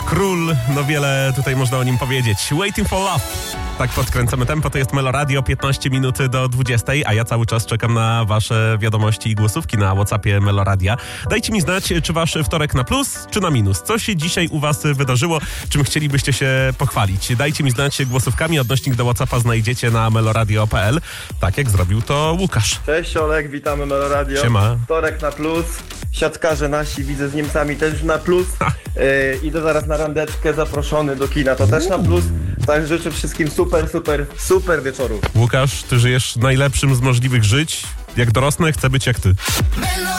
król, no wiele tutaj można o nim powiedzieć. Waiting for Love. Tak podkręcamy tempo, to jest Melo Radio, 15 minut do 20, a ja cały czas czekam na wasze wiadomości i głosówki na WhatsAppie Melo Radia. Dajcie mi znać, czy wasz wtorek na plus, czy na minus. Co się dzisiaj u was wydarzyło, czym chcielibyście się pochwalić? Dajcie mi znać głosówkami, odnośnik do WhatsAppa znajdziecie na meloradio.pl, tak jak zrobił to Łukasz. Cześć Olek, witamy Melo Radio. Siema. Wtorek na plus, siatkarze nasi, widzę z Niemcami też na plus. Idę zaraz na randeczkę, zaproszony do kina, to też na plus. Tak życzę wszystkim super wieczoru. Łukasz, ty żyjesz najlepszym z możliwych żyć. Jak dorosnę, chcę być jak ty.